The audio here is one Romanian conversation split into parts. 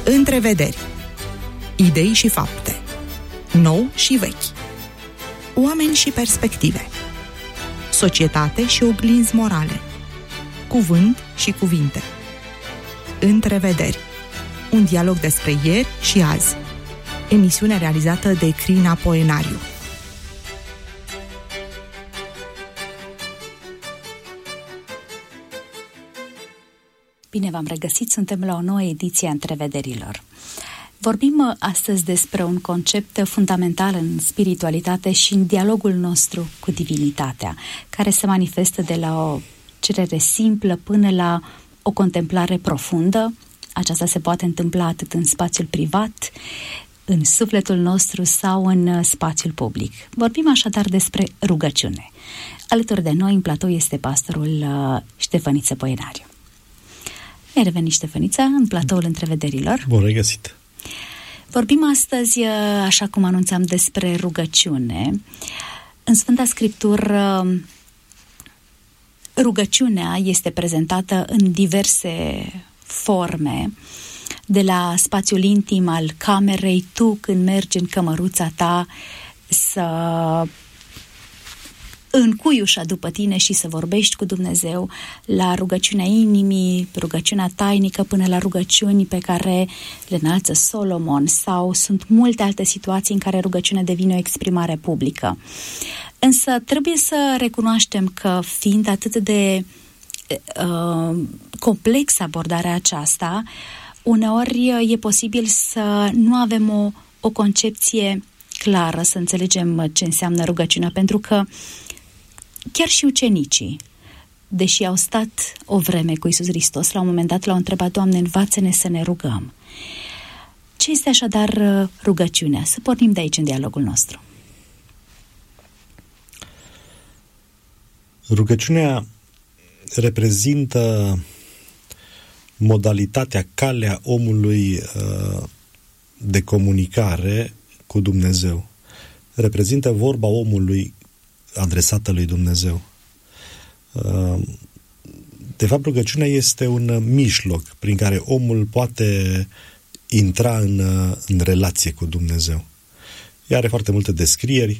Întrevederi. Idei și fapte. Nou și vechi. Oameni și perspective. Societate și oglinzi morale. Cuvânt și cuvinte. Întrevederi. Un dialog despre ieri și azi. Emisiune realizată de Crina Poenariu. Bine v-am regăsit, suntem la o nouă ediție a Întrevederilor. Vorbim astăzi despre un concept fundamental în spiritualitate și în dialogul nostru cu divinitatea, care se manifestă de la o cerere simplă până la o contemplare profundă. Aceasta se poate întâmpla atât în spațiul privat, în sufletul nostru sau în spațiul public. Vorbim așadar despre rugăciune. Alături de noi în platou este pastorul Ștefăniță Poenariu. Bine revenit, Ștefănița, în platoul Întrevederilor. Bun regăsit! Vorbim astăzi, așa cum anunțam, despre rugăciune. În Sfânta Scriptură, rugăciunea este prezentată în diverse forme, de la spațiul intim al camerei, tu când mergi în cămăruța ta să încui ușa după tine și să vorbești cu Dumnezeu, la rugăciunea inimii, rugăciunea tainică, până la rugăciuni pe care le înalță Solomon, sau sunt multe alte situații în care rugăciunea devine o exprimare publică. Însă trebuie să recunoaștem că, fiind atât de complexă abordarea aceasta, uneori e posibil să nu avem o concepție clară, să înțelegem ce înseamnă rugăciunea, pentru că chiar și ucenicii, deși au stat o vreme cu Iisus Hristos, la un moment dat l-au întrebat: Doamne, învață-ne să ne rugăm. Ce este așadar rugăciunea? Să pornim de aici în dialogul nostru. Rugăciunea reprezintă modalitatea, calea omului de comunicare cu Dumnezeu. Reprezintă vorba omului adresată lui Dumnezeu. De fapt, rugăciunea este un mijloc prin care omul poate intra în relație cu Dumnezeu. Ea are foarte multe descrieri.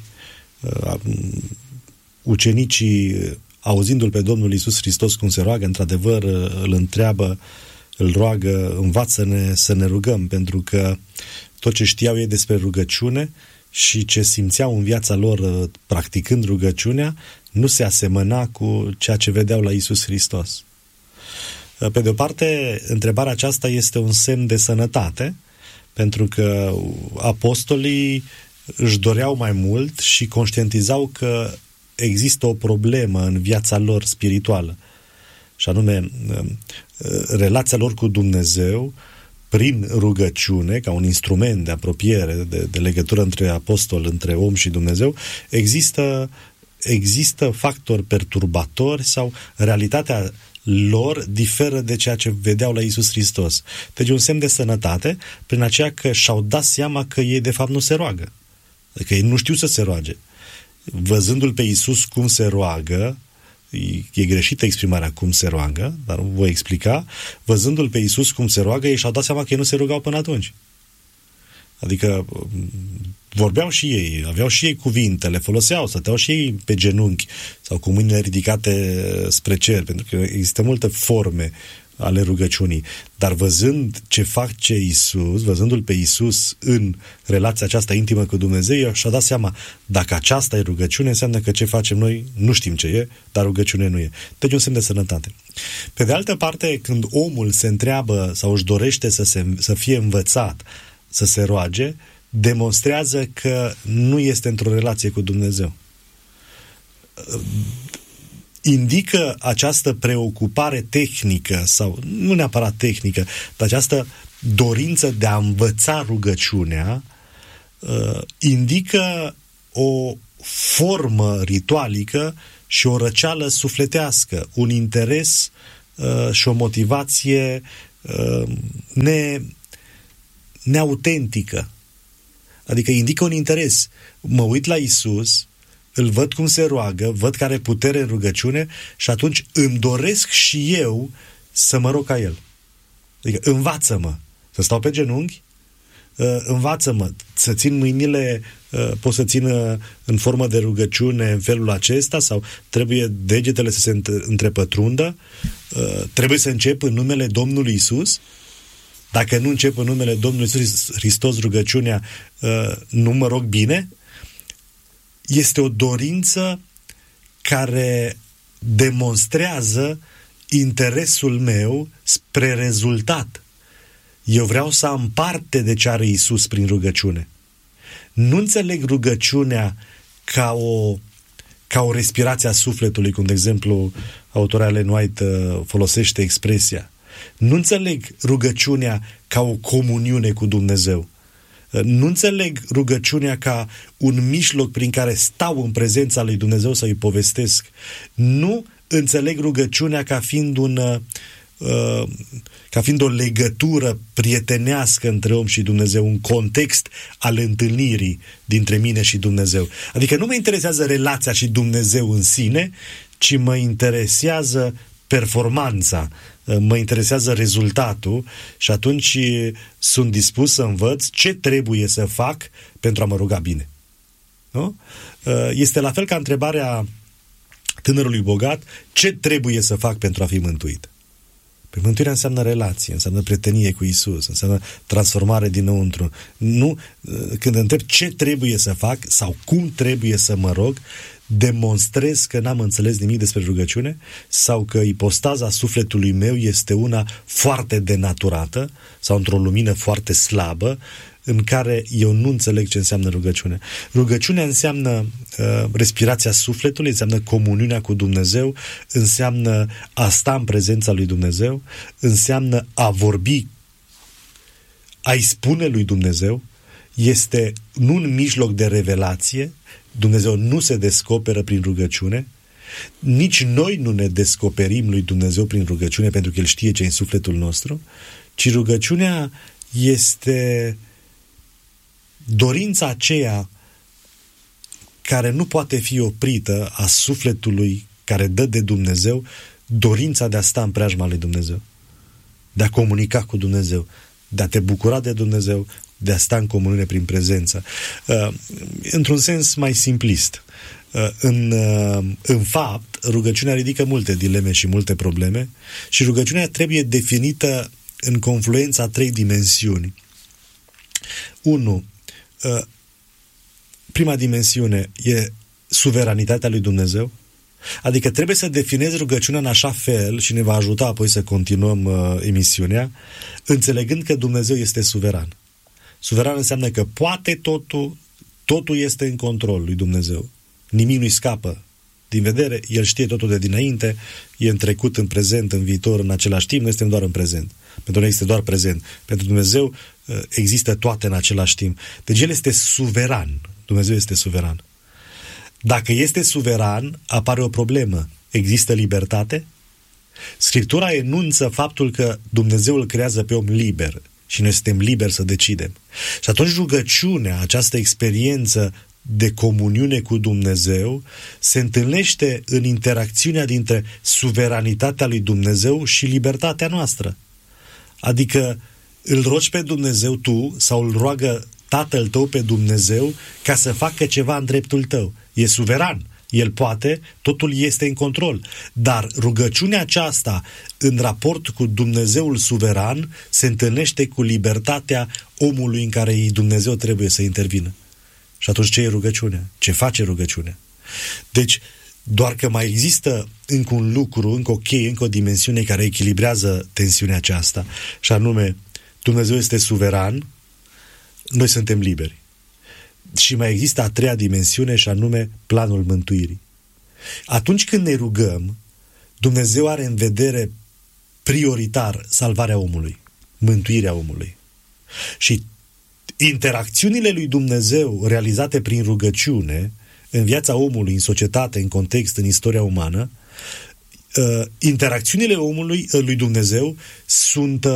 Ucenicii, auzindu-l pe Domnul Iisus Hristos cum se roagă, într-adevăr îl întreabă, îl roagă: învață-ne să ne rugăm, pentru că tot ce știau ei despre rugăciune și ce simțeau în viața lor practicând rugăciunea nu se asemăna cu ceea ce vedeau la Iisus Hristos. Pe de o parte, întrebarea aceasta este un semn de sănătate, pentru că apostolii își doreau mai mult și conștientizau că există o problemă în viața lor spirituală, și anume relația lor cu Dumnezeu prin rugăciune, ca un instrument de apropiere, de legătură între apostol, între om și Dumnezeu. Există factori perturbatori sau realitatea lor diferă de ceea ce vedeau la Iisus Hristos. Deci un semn de sănătate, prin aceea că și-au dat seama că ei de fapt nu se roagă. Adică ei nu știu să se roage. Văzându-l pe Iisus cum se roagă, e greșită exprimarea cum se roagă, dar voi explica, văzându-l pe Iisus cum se roagă, ei și-au dat seama că ei nu se rugau până atunci. Adică vorbeau și ei, aveau și ei cuvinte, le foloseau, stăteau și ei pe genunchi sau cu mâinile ridicate spre cer, pentru că există multe forme ale rugăciunii. Dar văzând ce face Iisus, văzându-l pe Iisus în relația aceasta intimă cu Dumnezeu, și-a dat seama: dacă aceasta e rugăciune, înseamnă că ce facem noi nu știm ce e, dar rugăciune nu e. Deci un semn de sănătate. Pe de altă parte, când omul se întreabă sau își dorește să fie învățat să se roage, demonstrează că nu este într-o relație cu Dumnezeu. Indică această preocupare tehnică, sau nu neapărat tehnică, dar această dorință de a învăța rugăciunea, indică o formă ritualică și o răceală sufletească, un interes și o motivație neautentică. Adică indică un interes. Mă uit la Iisus, îl văd cum se roagă, văd că are putere în rugăciune și atunci îmi doresc și eu să mă rog ca el. Adică învață-mă. Să stau pe genunchi? Învață-mă să țin mâinile, pot să țin în formă de rugăciune în felul acesta sau trebuie degetele să se întrepătrundă? Trebuie să încep în numele Domnului Iisus? Dacă nu încep în numele Domnului Iisus Hristos rugăciunea, nu mă rog bine? Este o dorință care demonstrează interesul meu spre rezultat. Eu vreau să am parte de ce are Iisus prin rugăciune. Nu înțeleg rugăciunea ca o respirație a sufletului, cum de exemplu autora Ellen White folosește expresia. Nu înțeleg rugăciunea ca o comuniune cu Dumnezeu. Nu înțeleg rugăciunea ca un mijloc prin care stau în prezența lui Dumnezeu să îi povestesc. Nu înțeleg rugăciunea ca fiind o legătură prietenească între om și Dumnezeu, un context al întâlnirii dintre mine și Dumnezeu. Adică nu mă interesează relația și Dumnezeu în sine, ci mă interesează performanța, mă interesează rezultatul și atunci sunt dispus să învăț ce trebuie să fac pentru a mă ruga bine. Nu? Este la fel ca întrebarea tânărului bogat, ce trebuie să fac pentru a fi mântuit? Păi mântuirea înseamnă relație, înseamnă prietenie cu Iisus, înseamnă transformare dinăuntru. Nu, când întreb ce trebuie să fac sau cum trebuie să mă rog, demonstrez că n-am înțeles nimic despre rugăciune sau că ipostaza sufletului meu este una foarte denaturată sau într-o lumină foarte slabă în care eu nu înțeleg ce înseamnă rugăciune. Rugăciunea înseamnă respirația sufletului, înseamnă comuniunea cu Dumnezeu, înseamnă a sta în prezența lui Dumnezeu, înseamnă a vorbi, a-i spune lui Dumnezeu, este nu un mijloc de revelație, Dumnezeu nu se descoperă prin rugăciune, nici noi nu ne descoperim lui Dumnezeu prin rugăciune pentru că El știe ce e în sufletul nostru, ci rugăciunea este dorința aceea care nu poate fi oprită a sufletului care dă de Dumnezeu, dorința de a sta în preajma lui Dumnezeu, de a comunica cu Dumnezeu, de a te bucura de Dumnezeu, de a sta în comuniune prin prezență. Într-un sens mai simplist. În fapt, rugăciunea ridică multe dileme și multe probleme și rugăciunea trebuie definită în confluența a 3 dimensiuni. 1. Prima dimensiune e suveranitatea lui Dumnezeu, adică trebuie să definezi rugăciunea în așa fel și ne va ajuta apoi să continuăm emisiunea, înțelegând că Dumnezeu este suveran. Suveran înseamnă că poate totul este în control lui Dumnezeu. Nimic nu-i scapă din vedere, El știe totul de dinainte, e în trecut, în prezent, în viitor, în același timp, noi suntem doar în prezent. Pentru noi este doar prezent. Pentru Dumnezeu există toate în același timp. Deci El este suveran. Dumnezeu este suveran. Dacă este suveran, apare o problemă. Există libertate? Scriptura enunță faptul că Dumnezeu îl creează pe om liber și noi suntem liberi să decidem. Și atunci rugăciunea, această experiență de comuniune cu Dumnezeu, se întâlnește în interacțiunea dintre suveranitatea lui Dumnezeu și libertatea noastră. Adică îl rogi pe Dumnezeu tu sau îl roagă Tatăl tău pe Dumnezeu ca să facă ceva în dreptul tău. E suveran. El poate, totul este în control. Dar rugăciunea aceasta, în raport cu Dumnezeul suveran, se întâlnește cu libertatea omului în care Dumnezeu trebuie să intervină. Și atunci ce e rugăciunea? Ce face rugăciunea? Deci, doar că mai există încă un lucru, încă o cheie, încă o dimensiune care echilibrează tensiunea aceasta, și anume, Dumnezeu este suveran, noi suntem liberi. Și mai există a 3-a dimensiune, și anume planul mântuirii. Atunci când ne rugăm, Dumnezeu are în vedere prioritar salvarea omului, mântuirea omului. Și interacțiunile lui Dumnezeu realizate prin rugăciune în viața omului, în societate, în context, în istoria umană, interacțiunile omului, lui Dumnezeu, sunt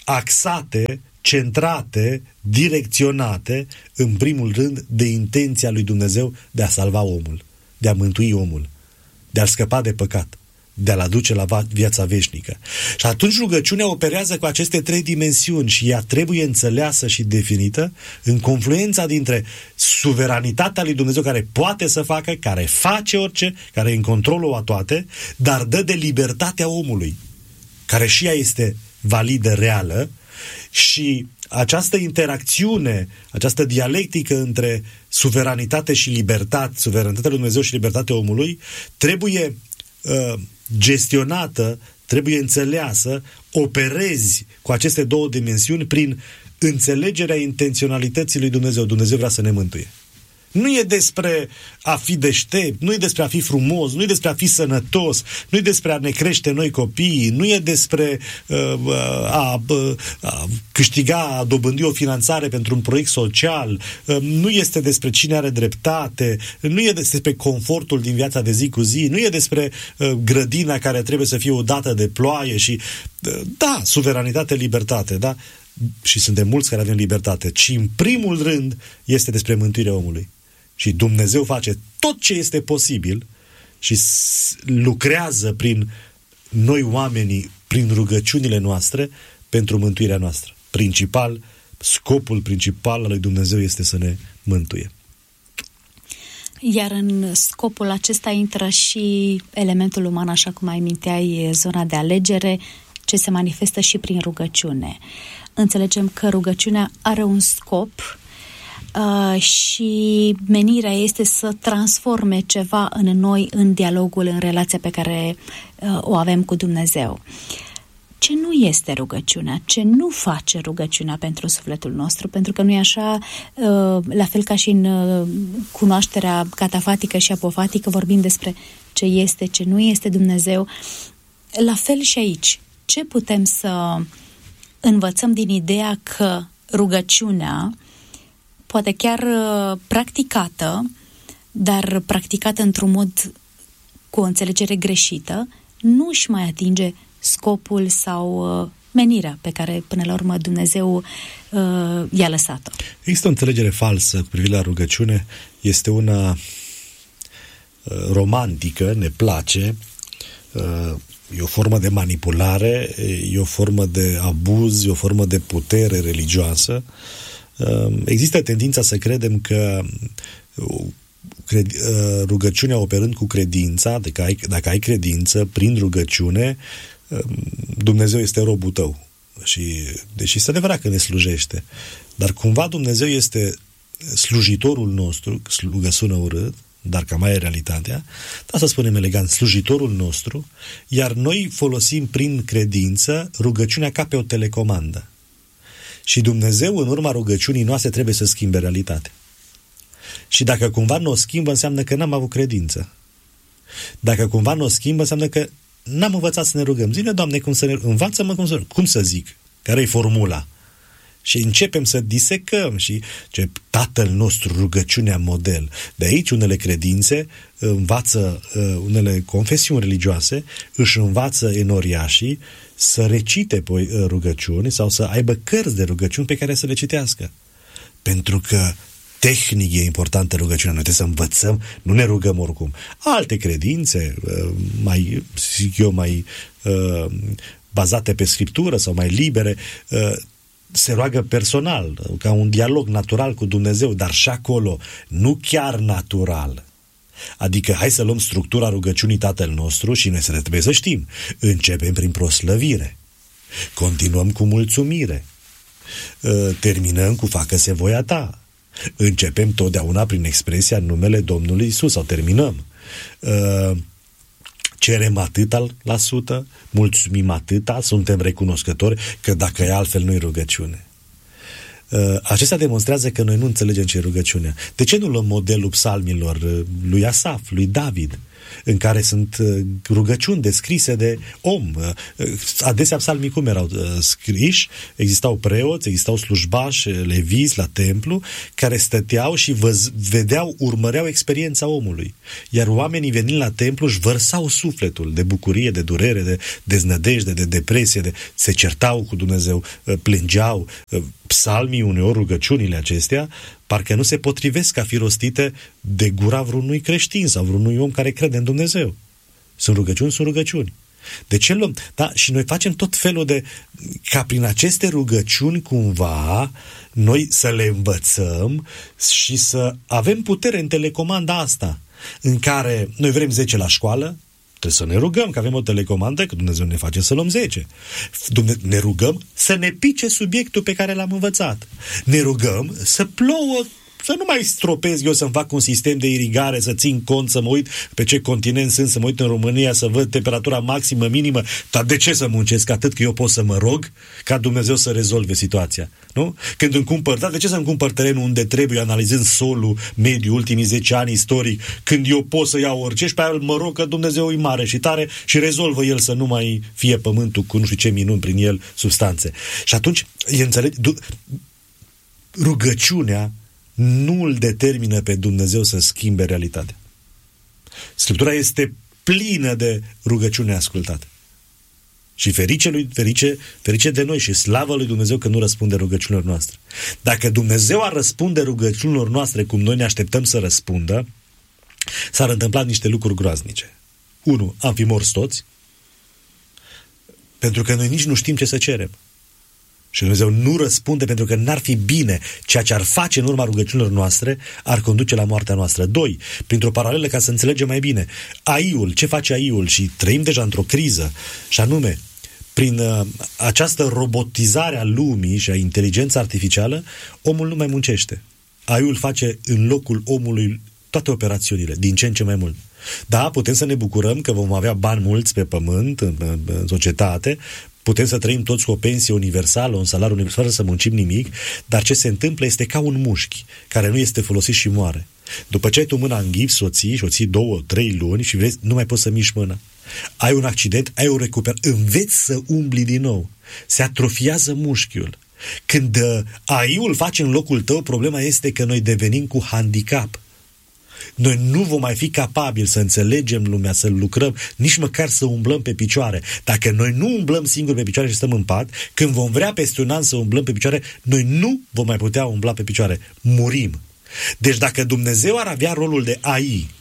axate, centrate, direcționate, în primul rând, de intenția lui Dumnezeu de a salva omul, de a mântui omul, de a-l scăpa de păcat, de a-l aduce la viața veșnică. Și atunci rugăciunea operează cu aceste 3 dimensiuni și ea trebuie înțeleasă și definită în confluența dintre suveranitatea lui Dumnezeu, care poate să facă, care face orice, care e în controlul a toate, dar dă de libertatea omului, care și ea este validă, reală, și această interacțiune, această dialectică între suveranitate și libertate, suveranitatea lui Dumnezeu și libertatea omului, trebuie gestionată, trebuie înțeleasă, operezi cu aceste 2 dimensiuni prin înțelegerea intenționalității lui Dumnezeu. Dumnezeu vrea să ne mântuie. Nu e despre a fi deștept, nu e despre a fi frumos, nu e despre a fi sănătos, nu e despre a ne crește noi copiii, nu e despre a câștiga, a dobândi o finanțare pentru un proiect social, nu este despre cine are dreptate, nu e despre confortul din viața de zi cu zi, nu e despre grădina care trebuie să fie udată de ploaie și, da, suveranitate, libertate, da? Și suntem mulți care avem libertate, ci în primul rând este despre mântuirea omului. Și Dumnezeu face tot ce este posibil și lucrează prin noi oamenii, prin rugăciunile noastre, pentru mântuirea noastră. Scopul principal al lui Dumnezeu este să ne mântuie. Iar în scopul acesta intră și elementul uman, așa cum ai minteai, zona de alegere, ce se manifestă și prin rugăciune. Înțelegem că rugăciunea are un scop și menirea este să transforme ceva în noi, în dialogul, în relația pe care o avem cu Dumnezeu. Ce nu este rugăciunea? Ce nu face rugăciunea pentru sufletul nostru? Pentru că nu e așa, la fel ca și în cunoașterea catafatică și apofatică, vorbim despre ce este, ce nu este Dumnezeu. La fel și aici. Ce putem să învățăm din ideea că rugăciunea, poate chiar practicată, dar practicată într-un mod cu o înțelegere greșită, nu își mai atinge scopul sau menirea pe care până la urmă Dumnezeu i-a lăsat-o? Există o înțelegere falsă cu privire la rugăciune, este una romantică, ne place, e o formă de manipulare, e o formă de abuz, e o formă de putere religioasă. Există tendința să credem că rugăciunea operând cu credința, adică dacă ai credință prin rugăciune, Dumnezeu este robul tău. Și deși este adevărat că ne slujește, dar cumva Dumnezeu este slujitorul nostru, slugă sună urât, dar cam mai e realitatea, dar să spunem elegant, slujitorul nostru, iar noi folosim prin credință rugăciunea ca pe o telecomandă. Și Dumnezeu, în urma rugăciunii noastre, trebuie să schimbe realitatea. Și dacă cumva nu o schimbă, înseamnă că n-am avut credință. Dacă cumva nu o schimbă, înseamnă că n-am învățat să ne rugăm. Zine, Doamne, cum să ne învață-mă cum să zic, care e formula. Și începem să disecăm și Tatăl nostru, rugăciunea model. De aici unele credințe învață, unele confesiuni religioase își învață enoriașii să recite rugăciuni sau să aibă cărți de rugăciuni pe care să le citească. Pentru că tehnic e importantă rugăciunea. Noi trebuie să învățăm, nu ne rugăm oricum. Alte credințe, mai bazate pe Scriptură sau mai libere, se roagă personal, ca un dialog natural cu Dumnezeu, dar și acolo nu chiar natural. Adică hai să luăm structura rugăciunii Tatăl nostru și noi trebuie să știm. Începem prin proslăvire, continuăm cu mulțumire, terminăm cu facă-se voia ta, începem totdeauna prin expresia în numele Domnului Iisus sau terminăm. Cerem atâta la sută, mulțumim atâta, suntem recunoscători, că dacă e altfel nu-i rugăciune. Acesta demonstrează că noi nu înțelegem ce e rugăciunea. De ce nu luăm modelul psalmilor lui Asaf, lui David, în care sunt rugăciuni descrise de om? Adesea psalmii cum erau scriși? Existau preoți, existau slujbași, leviți la templu, care stăteau și urmăreau experiența omului. Iar oamenii venind la templu își vărsau sufletul de bucurie, de durere, de deznădejde, de depresie, se certau cu Dumnezeu, plângeau. Psalmii, uneori rugăciunile acestea, parcă nu se potrivesc a fi rostite de gura vreunui creștin sau vreunui om care crede în Dumnezeu. Sunt rugăciuni. De ce luăm? Da, și noi facem tot felul ca prin aceste rugăciuni cumva noi să le învățăm și să avem putere în telecomanda asta, în care noi vrem 10 la școală, trebuie să ne rugăm că avem o telecomandă, că Dumnezeu ne face să luăm 10. Ne rugăm să ne pice subiectul pe care l-am învățat. Ne rugăm să plouă, să nu mai stropez eu să-mi fac un sistem de irigare, să țin cont, să mă uit pe ce continent sunt, să mă uit în România, să văd temperatura maximă, minimă. Dar de ce să muncesc atât că eu pot să mă rog ca Dumnezeu să rezolve situația? Nu? Când îmi cumpăr, de ce să-mi cumpăr terenul unde trebuie, analizând solul, mediul, ultimii 10 ani istoric, când eu pot să iau orice și pe aia mă rog că Dumnezeu e mare și tare și rezolvă el să nu mai fie pământul cu nu știu ce minuni prin el substanțe. Și atunci, rugăciunea nu îl determină pe Dumnezeu să schimbe realitatea. Scriptura este plină de rugăciune ascultată. Și ferice de noi și slavă lui Dumnezeu că nu răspunde rugăciunilor noastre. Dacă Dumnezeu ar răspunde rugăciunilor noastre cum noi ne așteptăm să răspundă, s-ar întâmpla niște lucruri groaznice. 1. Am fi morți toți, pentru că noi nici nu știm ce să cerem. Și Dumnezeu nu răspunde pentru că n-ar fi bine. Ceea ce ar face în urma rugăciunilor noastre ar conduce la moartea noastră. 2. Printr-o paralelă ca să înțelegem mai bine. AI-ul, ce face AI-ul? Și trăim deja într-o criză. Și anume, prin această robotizare a lumii și a inteligența artificială, omul nu mai muncește. AI-ul face în locul omului toate operațiunile, din ce în ce mai mult. Da, putem să ne bucurăm că vom avea bani mulți pe pământ, în societate, putem să trăim toți cu o pensie universală, un salariu universal, fără să muncim nimic, dar ce se întâmplă este ca un mușchi care nu este folosit și moare. După ce ai tu mâna în gips, și o ții 2-3 luni și vezi, nu mai poți să miști mâna. Ai un accident, ai o recuperare, înveți să umbli din nou. Se atrofiază mușchiul. Când AI-ul face în locul tău, problema este că noi devenim cu handicap. Noi nu vom mai fi capabili să înțelegem lumea, să lucrăm, nici măcar să umblăm pe picioare. Dacă noi nu umblăm singuri pe picioare și stăm în pat, când vom vrea peste un an să umblăm pe picioare, noi nu vom mai putea umbla pe picioare. Murim. Deci dacă Dumnezeu ar avea rolul de AI,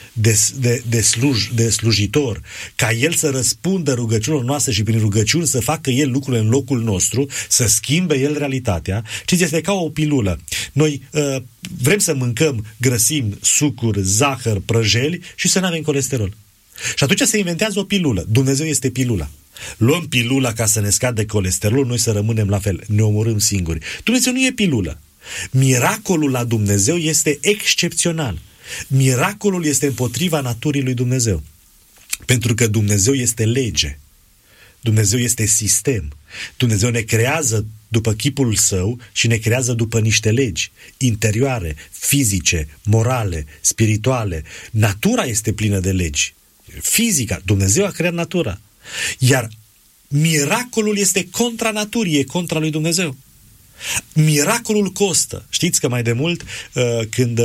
de slujitor, ca El să răspundă rugăciunilor noastre și prin rugăciuni să facă El lucrurile în locul nostru, să schimbe El realitatea, știți, este ca o pilulă. Noi vrem să mâncăm grăsimi, sucuri, zahăr, prăjeli și să nu avem colesterol. Și atunci se inventează o pilulă. Dumnezeu este pilula. Luăm pilula ca să ne scadă colesterolul, noi să rămânem la fel. Ne omorâm singuri. Dumnezeu nu e pilulă. Miracolul la Dumnezeu este excepțional. Miracolul este împotriva naturii lui Dumnezeu. Pentru că Dumnezeu este lege. Dumnezeu este sistem. Dumnezeu ne creează după chipul său și ne creează după niște legi interioare, fizice, morale, spirituale. Natura este plină de legi. Fizica, Dumnezeu a creat natura. Iar miracolul este contra naturii, e contra lui Dumnezeu. Miracolul costă. Știți că mai de mult când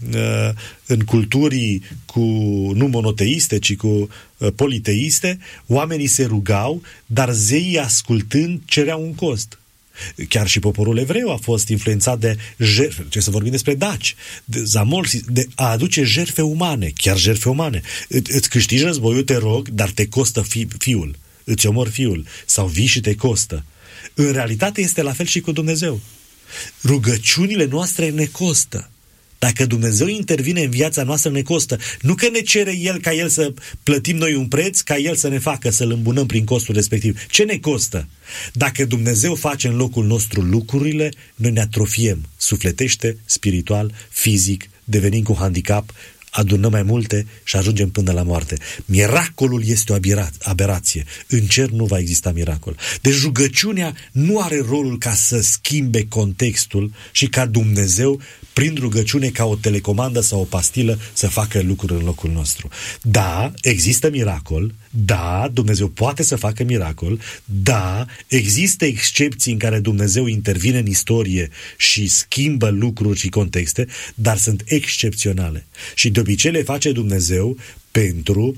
în culturii nu monoteiste, ci cu politeiste, oamenii se rugau, dar zeii ascultând cereau un cost. Chiar și poporul evreu a fost influențat de jertfe, ce să vorbim despre daci, de zamol, de a aduce jertfe umane, chiar jertfe umane. Îți câștigi războiul, te rog, dar te costă fiul. Îți omor fiul. Sau vii și te costă. În realitate este la fel și cu Dumnezeu. Rugăciunile noastre ne costă. Dacă Dumnezeu intervine în viața noastră, ne costă. Nu că ne cere El ca El să plătim noi un preț, ca El să ne facă, să-L îmbunăm prin costul respectiv. Ce ne costă? Dacă Dumnezeu face în locul nostru lucrurile, noi ne atrofiem sufletește, spiritual, fizic, devenim cu handicap, adunăm mai multe și ajungem până la moarte. Miracolul este o aberație. În cer nu va exista miracol. Deci rugăciunea nu are rolul ca să schimbe contextul și ca Dumnezeu, prin rugăciune, ca o telecomandă sau o pastilă, să facă lucruri în locul nostru. Da, există miracol. Da, Dumnezeu poate să facă miracol. Da, există excepții în care Dumnezeu intervine în istorie și schimbă lucruri și contexte, dar sunt excepționale. Și de obicei le face Dumnezeu pentru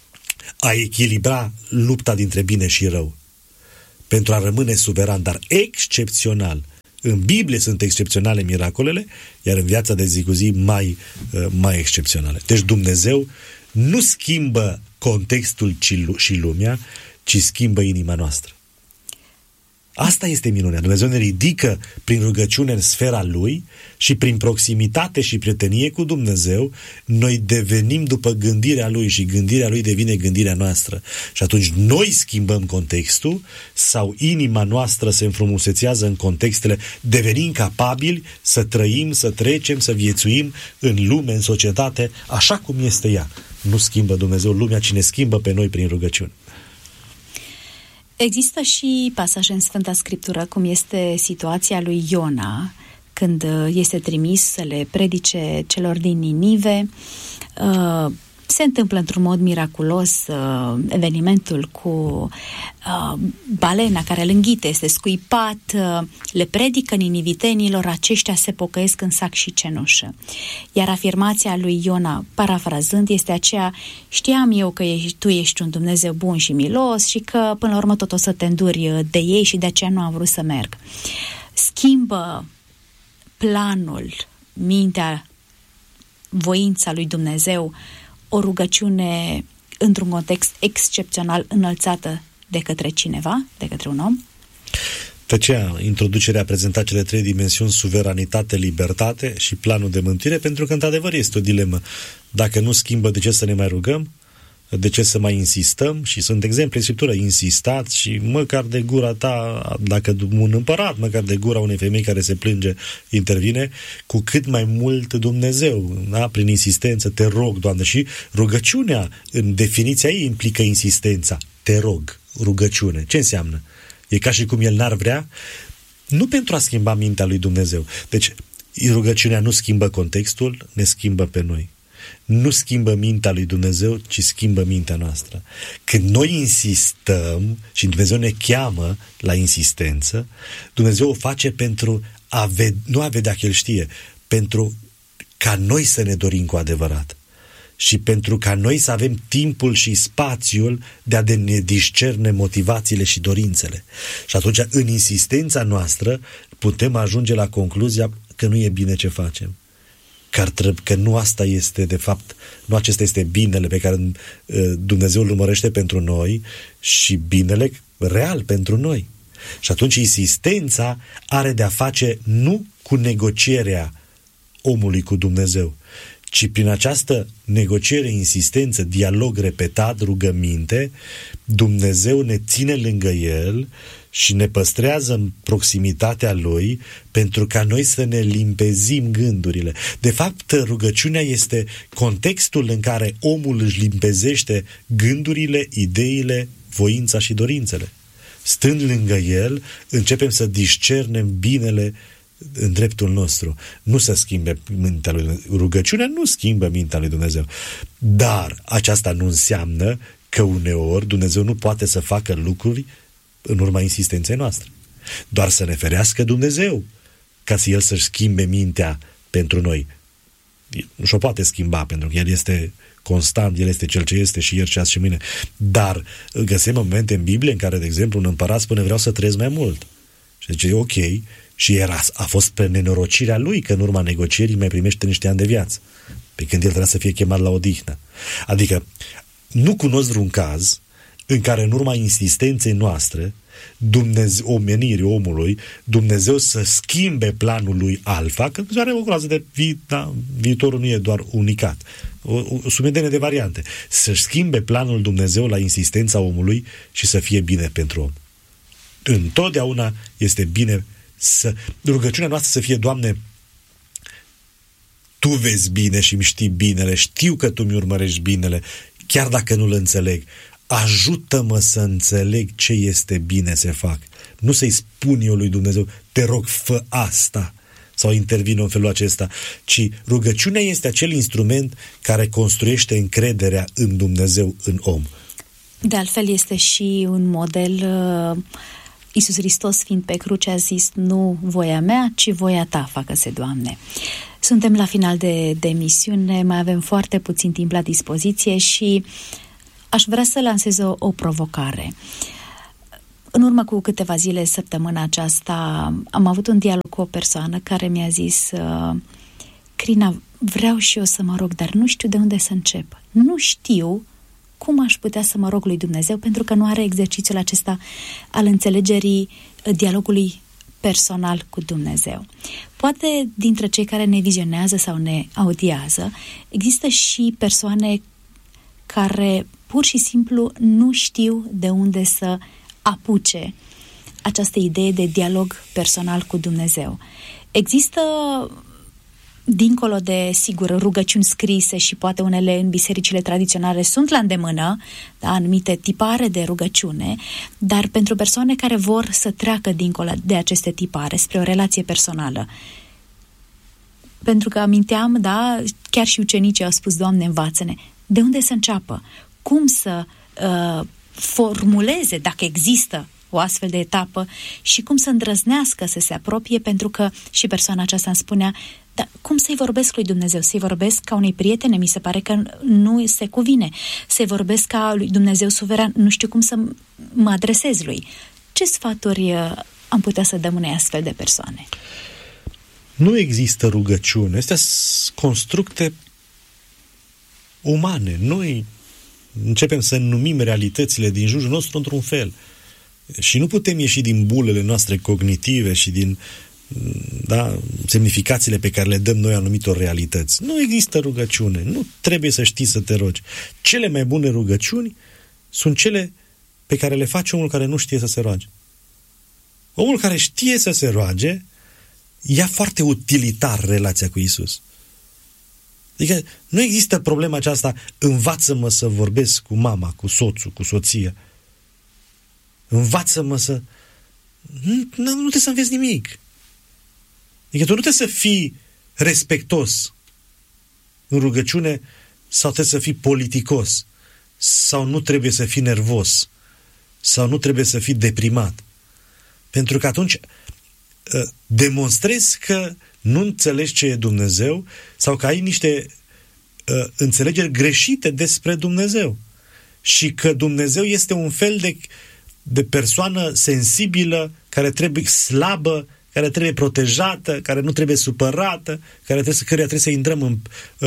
a echilibra lupta dintre bine și rău, pentru a rămâne suveran, dar excepțional. În Biblie sunt excepționale miracolele, iar în viața de zi cu zi mai excepționale. Deci Dumnezeu nu schimbă contextul și lumea, ci schimbă inima noastră. Asta este minunea. Dumnezeu ne ridică prin rugăciune în sfera Lui și prin proximitate și prietenie cu Dumnezeu, noi devenim după gândirea Lui și gândirea Lui devine gândirea noastră. Și atunci noi schimbăm contextul sau inima noastră se înfrumusețează în contextele, devenim capabili să trăim, să trecem, să viețuim în lume, în societate, așa cum este ea. Nu schimbă Dumnezeu lumea, ci ne schimbă pe noi prin rugăciune. Există și pasaje în Sfânta Scriptură, cum este situația lui Iona, când este trimis să le predice celor din Ninive. Se întâmplă într-un mod miraculos evenimentul cu balena care îl înghite, este scuipat, le predică ninivitenilor, aceștia se pocăiesc în sac și cenușă. Iar afirmația lui Iona, parafrazând, este aceea: știam eu că tu ești un Dumnezeu bun și milos și că până la urmă tot o să te înduri de ei și de aceea nu am vrut să merg. Schimbă planul, mintea, voința lui Dumnezeu o rugăciune într-un context excepțional înălțată de către cineva, de către un om? De aceea, introducerea a prezentat cele 3 dimensiuni: suveranitate, libertate și planul de mântuire, pentru că, într-adevăr, este o dilemă. Dacă nu schimbă, de ce să ne mai rugăm? De ce să mai insistăm? Și sunt exemple în Scriptură: insistați și măcar de gura ta, dacă un împărat, măcar de gura unei femei care se plânge, intervine, cu cât mai mult Dumnezeu, da? Prin insistență, te rog, Doamne. Și rugăciunea, în definiția ei, implică insistența. Te rog, rugăciune. Ce înseamnă? E ca și cum El n-ar vrea, nu pentru a schimba mintea lui Dumnezeu. Deci, rugăciunea nu schimbă contextul, ne schimbă pe noi. Nu schimbă mintea lui Dumnezeu, ci schimbă mintea noastră. Când noi insistăm și Dumnezeu ne cheamă la insistență, Dumnezeu o face pentru nu a vedea că El știe, pentru ca noi să ne dorim cu adevărat și pentru ca noi să avem timpul și spațiul de a ne discerne motivațiile și dorințele. Și atunci, în insistența noastră, putem ajunge la concluzia că nu e bine ce facem. Că nu asta este, de fapt, nu acesta este binele pe care Dumnezeu îl urmărește pentru noi și binele real pentru noi. Și atunci insistența are de-a face nu cu negocierea omului cu Dumnezeu, ci prin această negociere, insistență, dialog repetat, rugăminte, Dumnezeu ne ține lângă El și ne păstrează în proximitatea Lui pentru ca noi să ne limpezim gândurile. De fapt, rugăciunea este contextul în care omul își limpezește gândurile, ideile, voința și dorințele. Stând lângă El, începem să discernem binele în dreptul nostru. Nu se schimbe mintea lui Dumnezeu. Rugăciunea nu schimbă mintea lui Dumnezeu. Dar aceasta nu înseamnă că uneori Dumnezeu nu poate să facă lucruri în urma insistenței noastre. Doar să ne ferească Dumnezeu ca să El să-și schimbe mintea pentru noi. Nu și-o poate schimba, pentru că El este constant, El este Cel ce este și ieri și azi și mâine. Dar găsim momente în Biblie în care, de exemplu, un împărat spune: vreau să trăiesc mai mult. Și zice: ok. Și a fost pe nenorocirea lui că în urma negocierii mai primește niște ani de viață, pe când el trebuia să fie chemat la odihnă. Adică nu cunosc vreun caz în care în urma insistenței noastre, omenirii omului, Dumnezeu să schimbe planul lui alfa, că Dumnezeu are o groază de viitorul nu e doar unicat, o sumedenie de variante, să schimbe planul Dumnezeu la insistența omului și să fie bine pentru om. Întotdeauna este bine rugăciunea noastră să fie: Doamne, Tu vezi bine și îmi știi binele, știu că Tu mi urmărești binele, chiar dacă nu-l înțeleg, ajută-mă să înțeleg ce este bine să fac. Nu să-i spun eu lui Dumnezeu: te rog, fă asta, sau intervin în felul acesta, ci rugăciunea este acel instrument care construiește încrederea în Dumnezeu, în om. De altfel este și un model. Iisus Hristos, fiind pe cruce, a zis: nu voia mea, ci voia Ta facă-se, Doamne. Suntem la final de emisiune, mai avem foarte puțin timp la dispoziție și aș vrea să lansez o provocare. În urmă cu câteva zile, săptămâna aceasta, am avut un dialog cu o persoană care mi-a zis: Crina, vreau și eu să mă rog, dar nu știu de unde să încep. Nu știu cum aș putea să mă rog lui Dumnezeu, pentru că nu are exercițiul acesta al înțelegerii dialogului personal cu Dumnezeu. Poate dintre cei care ne vizionează sau ne audiază, există și persoane care pur și simplu nu știu de unde să apuce această idee de dialog personal cu Dumnezeu. Există, dincolo de, sigur, rugăciuni scrise și poate unele în bisericile tradiționale sunt la îndemână, da, anumite tipare de rugăciune, dar pentru persoane care vor să treacă dincolo de aceste tipare spre o relație personală. Pentru că aminteam, da, chiar și ucenicii au spus, Doamne, învață-ne, de unde să înceapă? Cum să formuleze, dacă există o astfel de etapă, și cum să îndrăznească să se apropie, pentru că și persoana aceasta îmi spunea, dar cum să-i vorbesc lui Dumnezeu? Să-i vorbesc ca unei prietene? Mi se pare că nu se cuvine. Să-i vorbesc ca lui Dumnezeu suveran? Nu știu cum să mă adresez lui. Ce sfaturi am putea să dăm unei astfel de persoane? Nu există rugăciune. Astea sunt constructe umane. Noi începem să numim realitățile din jurul nostru într-un fel. Și nu putem ieși din bulele noastre cognitive și din semnificațiile pe care le dăm noi anumitor realități. Nu există rugăciune. Nu trebuie să știi să te rogi. Cele mai bune rugăciuni sunt cele pe care le face omul care nu știe să se roage. Omul care știe să se roage ia foarte utilitar relația cu Iisus. Adică nu există problema aceasta, învață-mă să vorbesc cu mama, cu soțul, cu soția. Învață-mă să... Nu trebuie să înveți nimic. Adică tu nu trebuie să fii respectos în rugăciune sau trebuie să fii politicos sau nu trebuie să fii nervos sau nu trebuie să fii deprimat. Pentru că atunci demonstrezi că nu înțelegi ce e Dumnezeu sau că ai niște înțelegeri greșite despre Dumnezeu și că Dumnezeu este un fel de persoană sensibilă, care trebuie slabă, care trebuie protejată, care nu trebuie supărată, căreia trebuie să intrăm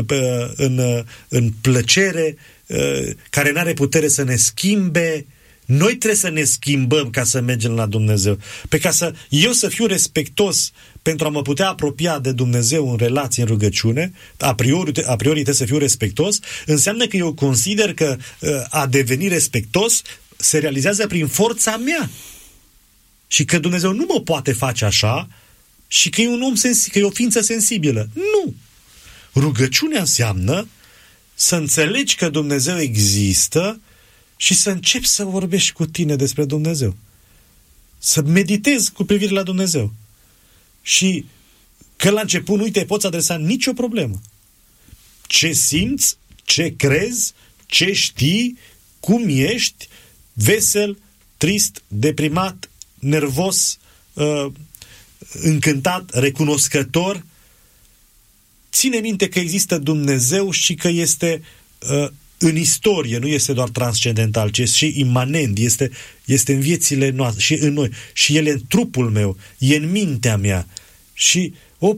în plăcere, care nu are putere să ne schimbe. Noi trebuie să ne schimbăm ca să mergem la Dumnezeu. Pe ca să eu să fiu respectos pentru a mă putea apropia de Dumnezeu în relație, în rugăciune, a priori trebuie să fiu respectos, înseamnă că eu consider că a deveni respectos se realizează prin forța mea. Și că Dumnezeu nu mă poate face așa și că e un om că e o ființă sensibilă. Nu! Rugăciunea înseamnă să înțelegi că Dumnezeu există și să începi să vorbești cu tine despre Dumnezeu. Să meditezi cu privire la Dumnezeu. Și că la început nu te poți adresa nicio problemă. Ce simți, ce crezi, ce știi, cum ești, vesel, trist, deprimat, nervos, încântat, recunoscător. Ține minte că există Dumnezeu și că este în istorie, nu este doar transcendental, ci este și imanent, este în viețile noastre și în noi. Și El e în trupul meu, e în mintea mea. Și,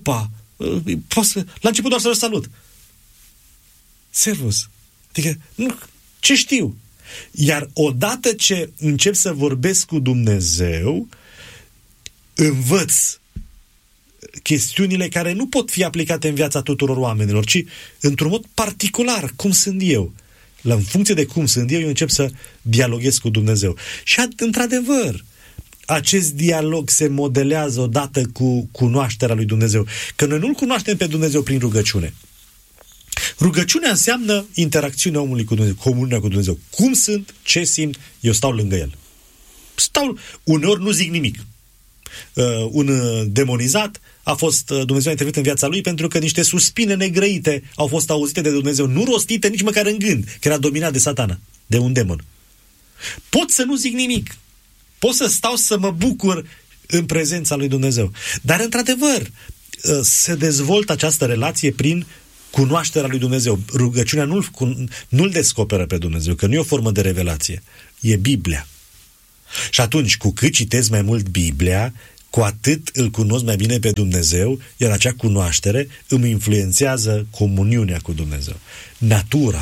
la început doar să-L salut. Servus. Adică, ce știu? Iar odată ce încep să vorbesc cu Dumnezeu, învăț chestiunile care nu pot fi aplicate în viața tuturor oamenilor, ci într-un mod particular, cum sunt eu. În funcție de cum sunt eu încep să dialoghez cu Dumnezeu. Și într-adevăr, acest dialog se modelează odată cu cunoașterea lui Dumnezeu. Că noi nu-L cunoaștem pe Dumnezeu prin rugăciune. Rugăciunea înseamnă interacțiunea omului cu Dumnezeu, comuniunea cu Dumnezeu. Cum sunt, ce simt, eu stau lângă El. Uneori nu zic nimic. Un demonizat Dumnezeu a intervenit în viața lui pentru că niște suspine negrăite au fost auzite de Dumnezeu, nu rostite nici măcar în gând, că era dominat de Satana, de un demon. Pot să nu zic nimic. Pot să stau să mă bucur în prezența lui Dumnezeu. Dar, într-adevăr, se dezvoltă această relație prin cunoașterea lui Dumnezeu. Rugăciunea nu-L descoperă pe Dumnezeu, că nu e o formă de revelație. E Biblia. Și atunci, cu cât citesc mai mult Biblia, cu atât îl cunosc mai bine pe Dumnezeu, iar acea cunoaștere îmi influențează comuniunea cu Dumnezeu. Natura,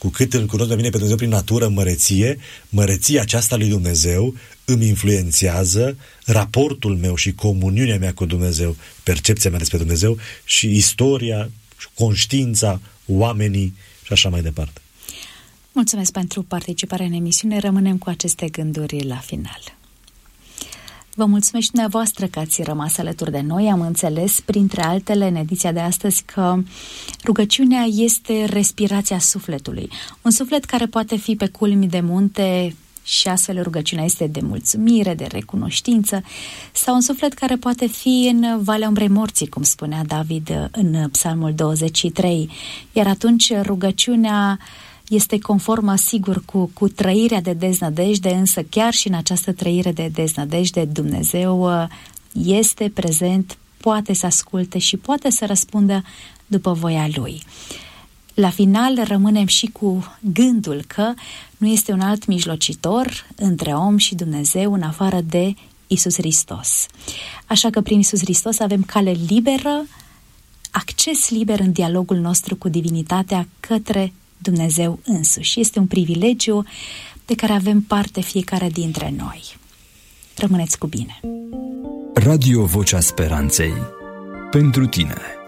cu cât îl cunosc mai bine pe Dumnezeu prin natură, măreția aceasta lui Dumnezeu îmi influențează raportul meu și comuniunea mea cu Dumnezeu, percepția mea despre Dumnezeu și istoria, conștiința, oamenii și așa mai departe. Mulțumesc pentru participarea în emisiune. Rămânem cu aceste gânduri la final. Vă mulțumesc și dumneavoastră că ați rămas alături de noi. Am înțeles, printre altele, în ediția de astăzi, că rugăciunea este respirația sufletului. Un suflet care poate fi pe culmi de munte și astfel rugăciunea este de mulțumire, de recunoștință, sau un suflet care poate fi în Valea Umbrei Morții, cum spunea David în Psalmul 23. Iar atunci rugăciunea este conformă, sigur, cu trăirea de deznădejde, însă chiar și în această trăire de deznădejde, Dumnezeu este prezent, poate să asculte și poate să răspundă după voia Lui. La final rămânem și cu gândul că nu este un alt mijlocitor între om și Dumnezeu în afară de Iisus Hristos. Așa că prin Iisus Hristos avem cale liberă, acces liber în dialogul nostru cu divinitatea către Dumnezeu însuși. Este un privilegiu de care avem parte fiecare dintre noi. Rămâneți cu bine! Radio Vocea Speranței. Pentru tine.